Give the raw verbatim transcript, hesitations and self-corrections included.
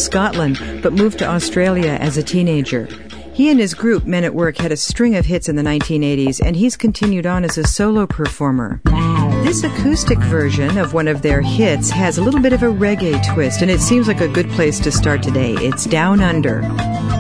Scotland, but moved to Australia as a teenager. He and his group, Men at Work, had a string of hits in the nineteen eighties, and he's continued on as a solo performer. This acoustic version of one of their hits has a little bit of a reggae twist, and it seems like a good place to start today. It's Down Under.